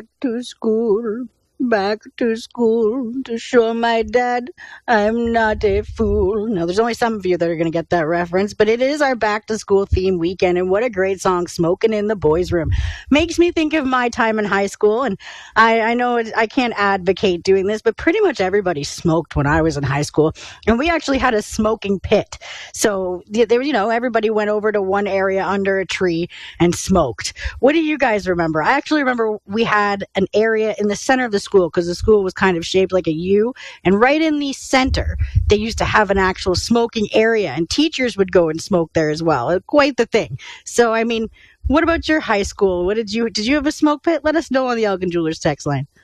to school, back to school to show my dad I'm not a fool. Now, there's only some of you that are going to get that reference, but it is our back to school theme weekend, and what a great song, Smoking in the Boys' Room. Makes me think of my time in high school, and I know I can't advocate doing this, but pretty much everybody smoked when I was in high school, and we actually had a smoking pit. So, there, everybody went over to one area under a tree and smoked. What do you guys remember? I actually remember we had an area in the center of the school because the school was kind of shaped like a U. And right in the center, they used to have an actual smoking area, and teachers would go and smoke there as well. Quite the thing. So, I mean, what about your high school? Did you have a smoke pit? Let us know on the Elgin Jewelers text line.